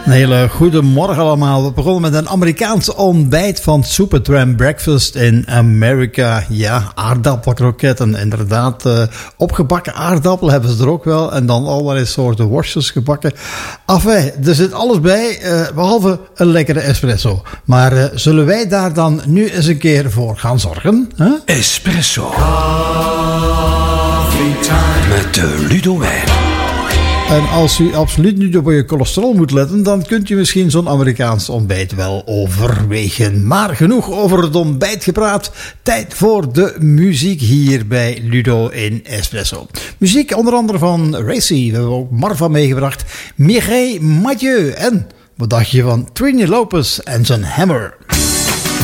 Een hele goede morgen allemaal. We begonnen met een Amerikaans ontbijt van Supertramp Breakfast in America. Ja, aardappelkroketten. Inderdaad, opgebakken aardappelen hebben ze er ook wel. En dan allerlei soorten worstjes gebakken. Enfin, er zit alles bij, behalve een lekkere espresso. Maar zullen wij daar dan nu eens een keer voor gaan zorgen? Huh? Espresso. Met Ludo Wijn. En als u absoluut niet op je cholesterol moet letten, dan kunt u misschien zo'n Amerikaans ontbijt wel overwegen. Maar genoeg over het ontbijt gepraat. Tijd voor de muziek hier bij Ludo in Espresso. Muziek onder andere van Racy. We hebben ook Marva meegebracht. Mireille Mathieu. En wat dacht je van Trini Lopez en zijn Hammer?